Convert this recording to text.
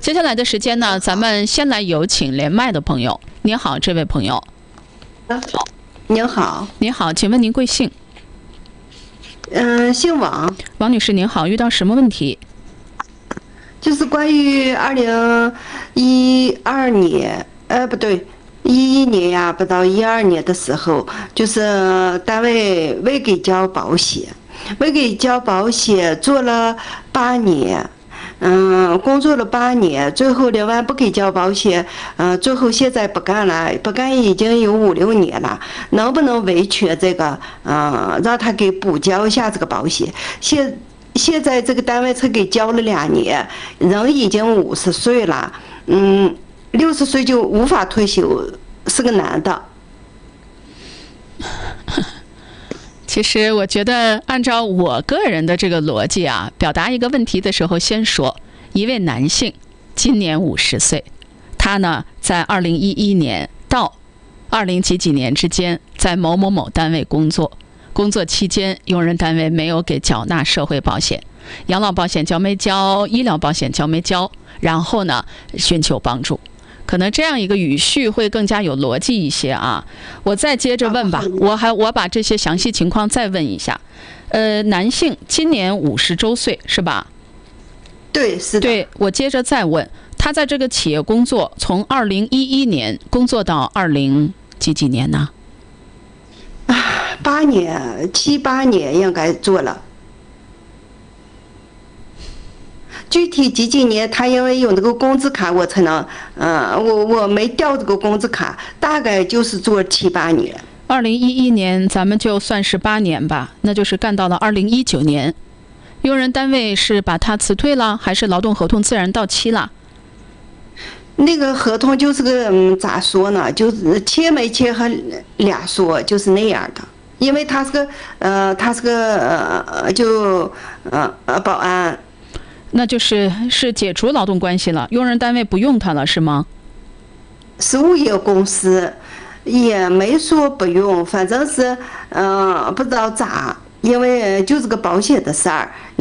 接下来的时间呢，咱们先来有请连麦的朋友。你好，这位朋友。 您好。 你好，请问您贵姓？ 姓王。 王女士您好，遇到什么问题？ 就是关于2012年，不对，11年呀，不到12年的时候，就是单位未给交保险，做了8年。工作了8年，最后另外不给交保险，最后现在不干了，不干已经有5、6年了，能不能维权这个，让他给补交一下这个保险？现在这个单位才给交了2年，人已经50岁了，60岁就无法退休，是个男的。 其实我觉得按照我个人的这个逻辑啊，表达一个问题的时候，先说一位男性今年50岁，他呢在2011年到20几年之间在某某某单位工作期间，用人单位没有给缴纳社会保险，养老保险交没交，医疗保险交没交，然后呢寻求帮助。可能这样一个语序会更加有逻辑一些啊。我再接着问吧，我把这些详细情况再问一下。男性今年50周岁是吧？ 对，是的。 对，我接着再问，他在这个企业工作，从2011年工作到20几年呢 ？8年，7、8年应该做了。具体几年，他因为有那个工资卡，我才能，我没调这个工资卡，大概就是做7、8年。 2011年咱们就算是8年吧，那就是干到了2019年。用人单位是把他辞退了，还是劳动合同自然到期了？ 那个合同就是个咋说呢？就是签没签和俩说，就是那样的。因为他是个保安。 那就是解除劳动关系了，用人单位不用他了是吗？ 是物业公司，也没说不用，反正是不知道咋，因为就是个保险的事儿。